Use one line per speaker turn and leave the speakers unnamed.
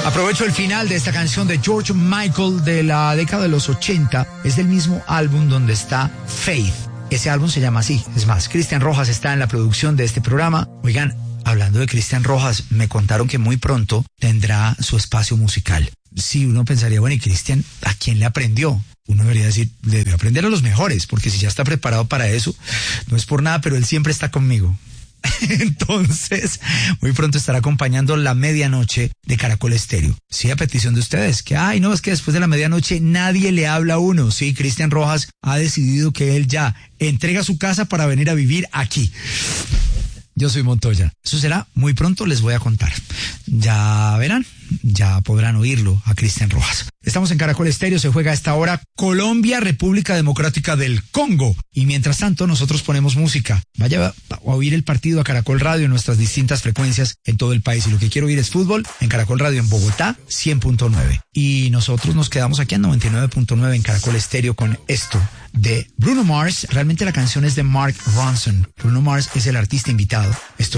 Aprovecho el final de esta canción de George Michael de la década de los 80. Es del mismo álbum donde está Faith. Ese álbum se llama así. Es más, Cristian Rojas está en la producción de este programa. Oigan, hablando de Cristian Rojas, me contaron que muy pronto tendrá su espacio musical. Sí, uno pensaría, bueno, ¿y Cristian a quién le aprendió? Uno debería decir, le debe aprender a los mejores, porque si ya está preparado para eso, no es por nada, pero él siempre está conmigo. Entonces, muy pronto estará acompañando la medianoche de Caracol Estéreo. Sí, a petición de ustedes, que no, es que después de la medianoche nadie le habla a uno. Sí, Cristian Rojas ha decidido que él ya entrega su casa para venir a vivir aquí. Yo soy Montoya. Eso será muy pronto, les voy a contar. Ya verán, ya podrán oírlo a Cristian Rojas. Estamos en Caracol Estéreo, se juega a esta hora Colombia, República Democrática del Congo. Y mientras tanto, nosotros ponemos música. Vaya a oír el partido a Caracol Radio en nuestras distintas frecuencias en todo el país. Y lo que quiero oír es fútbol en Caracol Radio en Bogotá, 100.9. Y nosotros nos quedamos aquí en 99.9 en Caracol Estéreo con esto de Bruno Mars. Realmente la canción es de Mark Ronson. Bruno Mars es el artista invitado. Esto